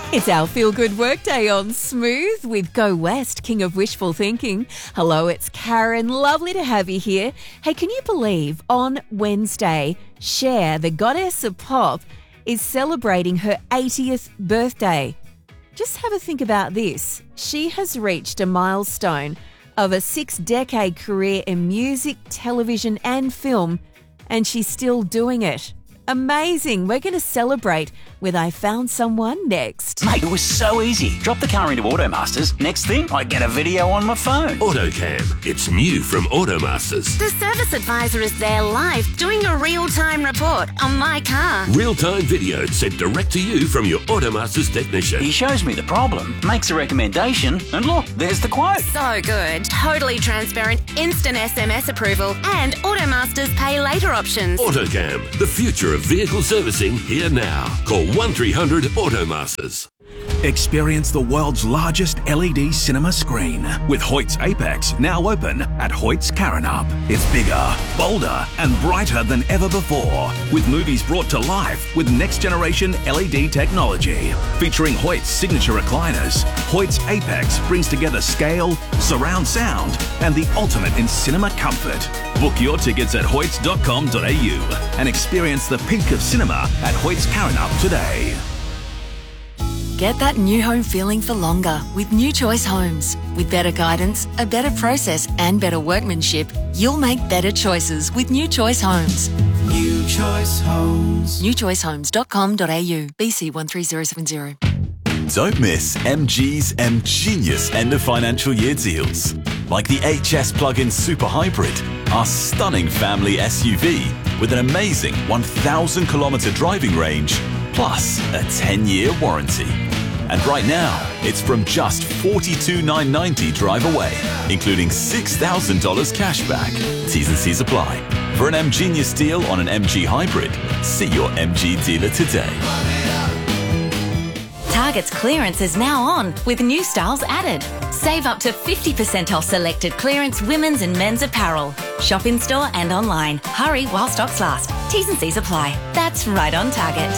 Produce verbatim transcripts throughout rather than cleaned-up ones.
It's our feel-good workday on Smooth with Go West, King of Wishful Thinking. Hello, it's Karen. Lovely to have you here. Hey, can you believe on Wednesday, Cher, the goddess of pop, is celebrating her eightieth birthday? Just have a think about this. She has reached a milestone of a six-decade career in music, television and film, and she's still doing it. Amazing. We're going to celebrate with I Found Someone next. Mate, it was so easy. Drop the car into Automasters. Next thing, I get a video on my phone. AutoCam. It's new from Automasters. The service advisor is there live doing a real-time report on my car. Real-time video sent direct to you from your Automasters technician. He shows me the problem, makes a recommendation, and look, there's the quote. So good. Totally transparent, instant S M S approval, and Automasters pay later options. AutoCam. The future of vehicle servicing here now. Call one three hundred Automasters. Experience the world's largest L E D cinema screen with Hoyt's Apex, now open at Hoyt's Karrinyup. It's bigger, bolder and brighter than ever before, with movies brought to life with next-generation L E D technology. Featuring Hoyt's signature recliners, Hoyt's Apex brings together scale, surround sound and the ultimate in cinema comfort. Book your tickets at hoyts dot com dot a u and experience the peak of cinema at Hoyt's Karrinyup today. Get that new home feeling for longer with New Choice Homes. With better guidance, a better process and better workmanship, you'll make better choices with New Choice Homes. New Choice Homes. new choice homes dot com dot a u, B C one three zero seven zero. Don't miss M G's M Genius end of financial year deals. Like the H S plug-in Super Hybrid, our stunning family S U V with an amazing one thousand kilometre driving range, plus a ten-year warranty. And right now, it's from just forty-two thousand nine hundred ninety dollars drive away, including six thousand dollars cash back. T's and C's apply. For an M Genius deal on an M G Hybrid, see your M G dealer today. Target's clearance is now on with new styles added. Save up to fifty percent off selected clearance women's and men's apparel. Shop in store and online. Hurry while stocks last. T's and C's apply. That's right on Target.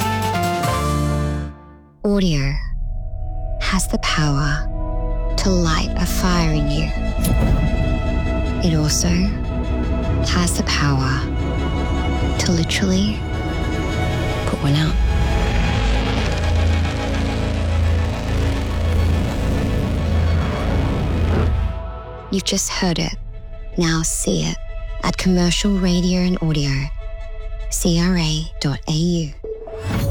Audio has the power to light a fire in you. It also has the power to literally put one out. You've just heard it. Now see it at Commercial Radio and Audio, C R A dot A U.